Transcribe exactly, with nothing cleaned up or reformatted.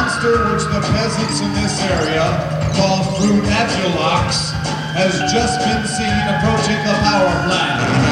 monster which the peasants in this area call Fruitagilox has just been seen approaching the power plant.